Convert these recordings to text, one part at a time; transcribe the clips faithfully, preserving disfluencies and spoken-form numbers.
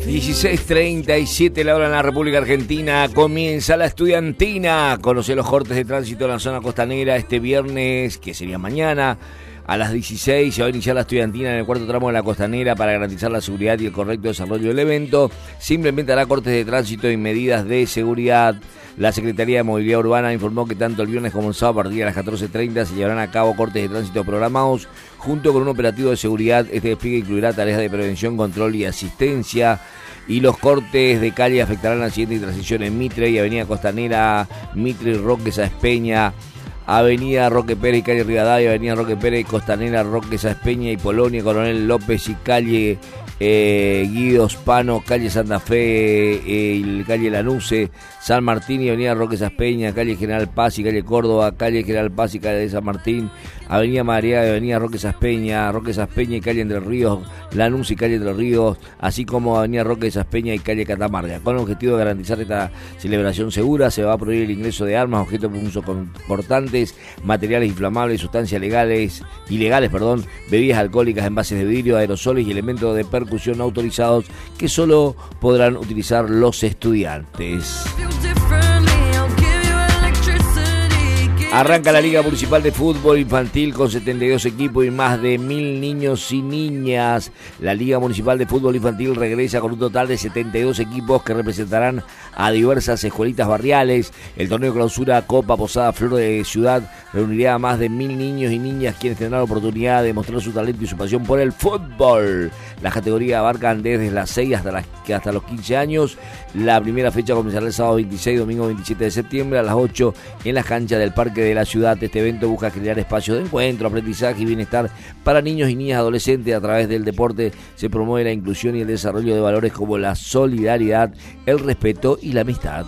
dieciséis treinta y siete la hora en la República Argentina. Comienza la estudiantina. Conoce los cortes de tránsito en la zona costanera este viernes, que sería mañana. A las dieciséis se va a iniciar la estudiantina en el cuarto tramo de la costanera para garantizar la seguridad y el correcto desarrollo del evento. Simplemente hará cortes de tránsito y medidas de seguridad. La Secretaría de Movilidad Urbana informó que tanto el viernes como el sábado a partir de las catorce treinta se llevarán a cabo cortes de tránsito programados junto con un operativo de seguridad. Este despliegue incluirá tareas de prevención, control y asistencia. Y los cortes de calle afectarán la siguiente transición en Mitre y Avenida Costanera, Mitre y Roque Sáenz Peña, Avenida Roque Pérez y calle Rivadavia, Avenida Roque Pérez, Costanera, Roque Sáenz Peña y Polonia, Coronel López y calle eh, Guido Spano, calle Santa Fe, eh, calle Lanuse, San Martín y Avenida Roque Sáenz Peña, calle General Paz y calle Córdoba, calle General Paz y calle de San Martín, Avenida María y Avenida Roque Sáenz Peña, Roque Sáenz Peña y calle Entre Ríos, Lanús y calle Entre Ríos, así como Avenida Roque Sáenz Peña y calle Catamarca. Con el objetivo de garantizar esta celebración segura, se va a prohibir el ingreso de armas, objetos de uso cortantes, materiales inflamables, sustancias legales, ilegales, perdón, bebidas alcohólicas, envases de vidrio, aerosoles y elementos de percusión no autorizados que solo podrán utilizar los estudiantes. Arranca la Liga Municipal de Fútbol Infantil con setenta y dos equipos y más de mil niños y niñas. La Liga Municipal de Fútbol Infantil regresa con un total de setenta y dos equipos que representarán a diversas escuelitas barriales. El torneo clausura Copa Posada Flor de Ciudad reunirá a más de mil niños y niñas quienes tendrán la oportunidad de mostrar su talento y su pasión por el fútbol. Las categorías abarcan desde las seis hasta, las, hasta los quince años. La primera fecha comenzará el sábado veintiséis, domingo veintisiete de septiembre a las ocho en las canchas del Parque de la Ciudad. Este evento busca crear espacios de encuentro, aprendizaje y bienestar para niños y niñas adolescentes. A través del deporte se promueve la inclusión y el desarrollo de valores como la solidaridad, el respeto y la amistad.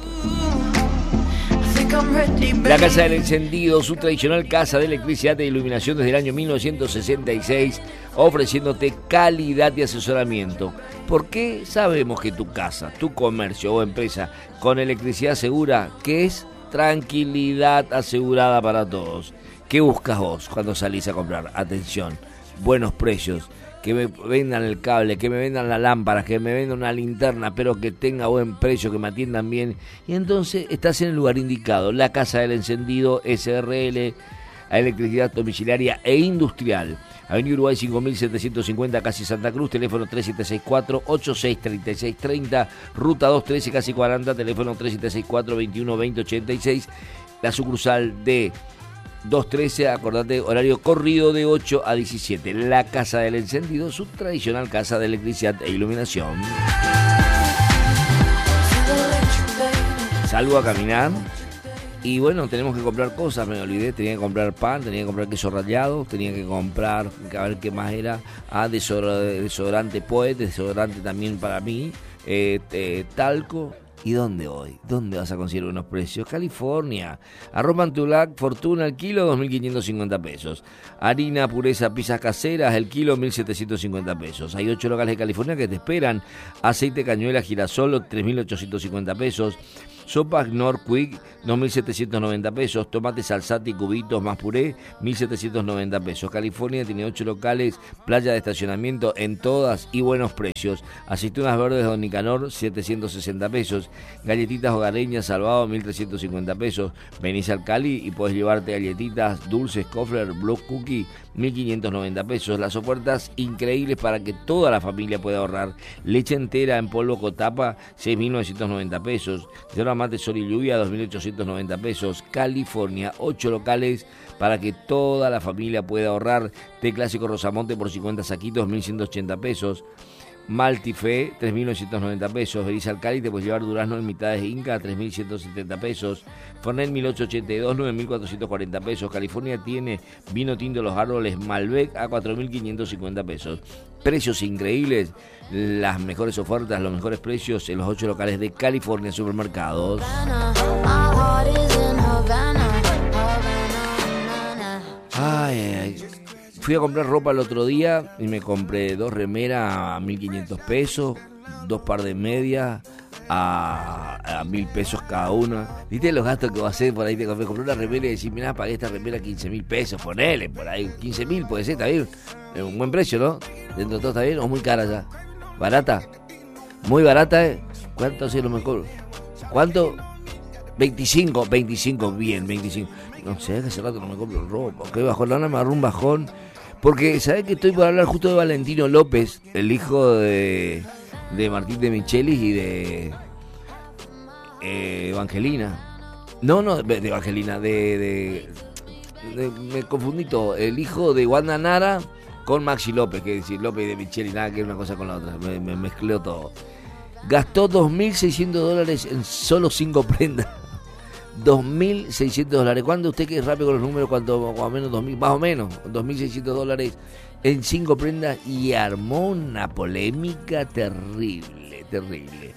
La Casa del Encendido, su tradicional casa de electricidad e iluminación desde el año mil novecientos sesenta y seis, ofreciéndote calidad y asesoramiento. Porque sabemos que tu casa, tu comercio o empresa con electricidad segura, ¿qué es? Tranquilidad asegurada para todos. ¿Qué buscas vos cuando salís a comprar? Atención, buenos precios, que me vendan el cable, que me vendan la lámpara, que me vendan una linterna, pero que tenga buen precio, que me atiendan bien. Y entonces estás en el lugar indicado. La Casa del Encendido S R L, electricidad domiciliaria e industrial. Avenida Uruguay cinco mil setecientos cincuenta, casi Santa Cruz, teléfono tres siete seis cuatro, ocho seis tres seis tres cero, ruta doscientos trece, casi cuarenta, teléfono tres siete seis cuatro, veintiuno veinte ochenta y seis. La sucursal de doscientos trece, acordate, horario corrido de ocho a diecisiete. La Casa del Encendido, su tradicional casa de electricidad e iluminación. Salgo a caminar y bueno, tenemos que comprar cosas, me olvidé, tenía que comprar pan, tenía que comprar queso rallado, tenía que comprar, a ver qué más era, ah, desodorante, desodorante Poet, desodorante también para mí, eh, eh, talco. ¿Y dónde voy? ¿Dónde vas a conseguir buenos precios? California. Arroba Antulac, Fortuna al kilo, dos mil quinientos cincuenta pesos. Harina, pureza, pizzas caseras, el kilo, mil setecientos cincuenta pesos. Hay ocho locales de California que te esperan. Aceite cañuela girasol, tres mil ochocientos cincuenta pesos. Sopa Knorr Quick, dos mil setecientos noventa pesos. Tomate salsati cubitos más puré, mil setecientos noventa pesos. California tiene ocho locales, playa de estacionamiento en todas y buenos precios. Aceitunas verdes Don Nicanor, setecientos sesenta pesos. Galletitas hogareñas Salvado, mil trescientos cincuenta pesos. Venís al Cali y podés llevarte galletitas dulces Kofler Blue Cookie, mil quinientos noventa pesos. Las ofertas increíbles para que toda la familia pueda ahorrar. Leche entera en polvo Cotapa, seis mil novecientos noventa pesos. Yerba mate sol y lluvia, dos mil ochocientos noventa pesos. California, ocho locales para que toda la familia pueda ahorrar. Té clásico Rosamonte por cincuenta saquitos, mil ciento ochenta pesos. Maltifé, tres mil novecientos noventa pesos. Venís al Cali, te puedes llevar durazno en mitades de Inca, tres mil ciento setenta pesos. Fernet mil ochocientos ochenta y dos, nueve mil cuatrocientos cuarenta pesos. California tiene vino tinto Los Árboles Malbec a cuatro mil quinientos cincuenta pesos. Precios increíbles, las mejores ofertas, los mejores precios en los ocho locales de California Supermercados. Ay, ay, ay. Fui a comprar ropa el otro día y me compré dos remeras a mil quinientos pesos, dos par de medias a, a mil pesos cada una. ¿Viste los gastos que va a hacer por ahí? Te compré, compré una remera y decís, mirá, pagué esta remera quince mil pesos, ponele, por ahí, quince mil puede ser, está bien. Es un buen precio, ¿no? Dentro de todo está bien, o muy cara ya. ¿Barata? Muy barata, ¿eh? ¿Cuánto hace lo mejor? ¿Cuánto? veinticinco, veinticinco, bien, veinticinco. No sé, hace rato no me compro ropa. Que bajo lana me agarró un bajón. Porque, ¿sabés que estoy por hablar justo de Valentino López, el hijo de, de Martín de Michelis y de eh, Evangelina? No, no, de Evangelina, de, de, de... Me confundí todo. El hijo de Wanda Nara con Maxi López, que es decir, López y de Michelis, nada que ver una cosa con la otra. Me, me mezcleo todo. Gastó dos mil seiscientos dólares en solo cinco prendas. dos mil seiscientos dólares. ¿Cuándo usted que es rápido con los números? ¿Cuánto? Más o menos dos mil, más o menos dos mil seiscientos dólares en cinco prendas y armó una polémica terrible, terrible.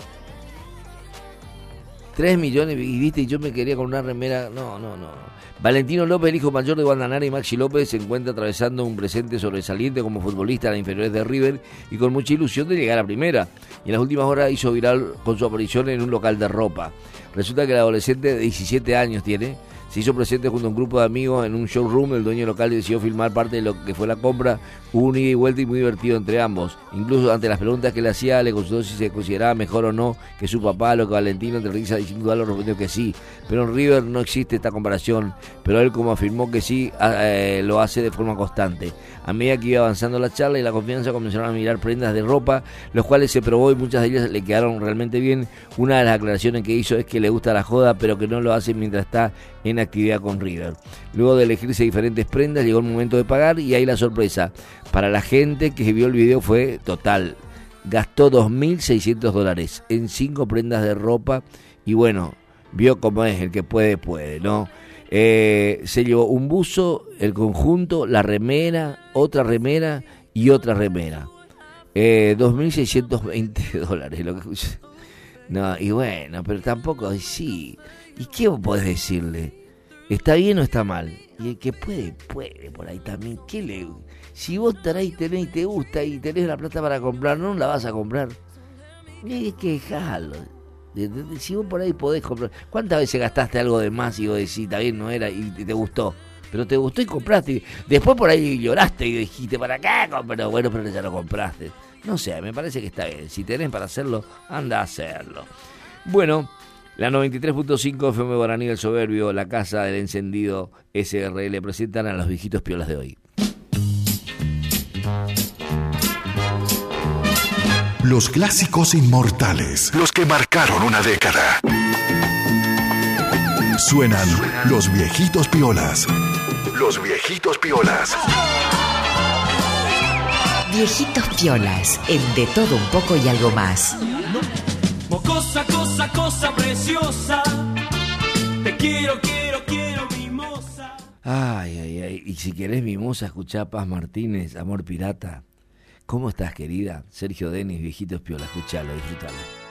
tres millones y viste, y yo me quería con una remera. No, no, no. Valentino López, el hijo mayor de Wanda Nara y Maxi López, se encuentra atravesando un presente sobresaliente como futbolista en las inferiores de River y con mucha ilusión de llegar a primera. Y en las últimas horas hizo viral con su aparición en un local de ropa. Resulta que el adolescente de diecisiete años tiene, se hizo presente junto a un grupo de amigos en un showroom. El dueño local decidió filmar parte de lo que fue la compra. Hubo un ida y vuelta y muy divertido entre ambos. Incluso ante las preguntas que le hacía, le consultó si se consideraba mejor o no que su papá, lo que Valentino, entre risa y sin duda, lo respondió que sí. Pero en River no existe esta comparación. Pero él, como afirmó que sí, eh, lo hace de forma constante. A medida que iba avanzando la charla y la confianza, comenzaron a mirar prendas de ropa, los cuales se probó y muchas de ellas le quedaron realmente bien. Una de las aclaraciones que hizo es que le gusta la joda, pero que no lo hace mientras está en actividad con River. Luego de elegirse diferentes prendas, llegó el momento de pagar y ahí la sorpresa. Para la gente que vio el video fue total. Gastó dos mil seiscientos dólares en cinco prendas de ropa y bueno, vio cómo es, el que puede, puede, ¿no? Eh, se llevó un buzo, el conjunto, la remera, otra remera y otra remera. Eh, dos mil seiscientos veinte dólares. Lo que... No, y bueno, pero tampoco, sí. ¿Y qué vos podés decirle? ¿Está bien o está mal? Y el que puede, puede por ahí también. ¿Qué le... Si vos tenés, tenés y te gusta y tenés la plata para comprar, no la vas a comprar. Es que dejalo. Si vos por ahí podés comprar. ¿Cuántas veces gastaste algo de más y vos decís, está bien, no era, y te gustó? Pero te gustó y compraste. Después por ahí lloraste y dijiste, ¿para qué? Pero bueno, pero ya lo compraste. No sé, me parece que está bien. Si tenés para hacerlo, anda a hacerlo. Bueno, la noventa y tres punto cinco F M Guaraní del Soberbio, la Casa del Encendido S R L presentan a los viejitos piolas de hoy. Los clásicos inmortales, los que marcaron una década. Suenan los viejitos piolas. Los viejitos piolas. Viejitos piolas, en De Todo Un Poco y Algo Más. Cosa, cosa, cosa preciosa. Te quiero, quiero, quiero, mimosa. Ay, ay, ay. Y si querés mimosa, escuchá Paz Martínez, Amor Pirata. ¿Cómo estás, querida? Sergio Denis, viejitos piola, escuchalo, disfrutalo.